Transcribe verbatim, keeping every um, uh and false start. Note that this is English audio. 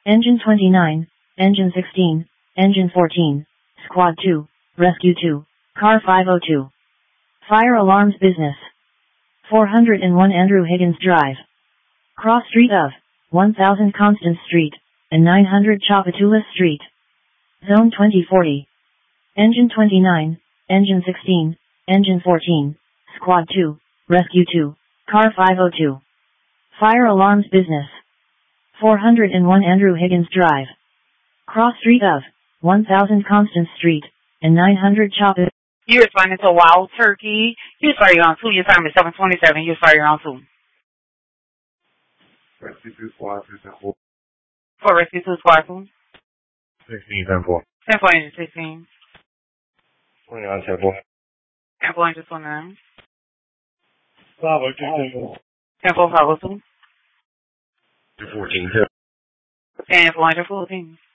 Engine twenty-nine, Engine sixteen, Engine fourteen, Squad two, Rescue two, Car five oh two. Fire Alarms Business. four oh one Andrew Higgins Drive. Cross Street of one thousand Constance Street, and nine hundred Chapatula Street. Zone twenty forty. Engine twenty-nine, Engine sixteen, Engine fourteen, Squad two, Rescue two, Car five oh two. Fire Alarms Business. four oh one Andrew Higgins Drive. Cross Street of one thousand Constance Street, and nine hundred Chapatula. You're responding to Wild Turkey. You fire on two. Your time is seven twenty-seven. You fire on two. Rescue two Squad two, ten four. For Rescue two Squad two. sixteen, ten four. ten four, Engine sixteen. twenty-nine, ten four. ten four, Engine twenty-nine. five oh two, ten four, five oh two. fourteen, ten. ten four, Engine fourteen.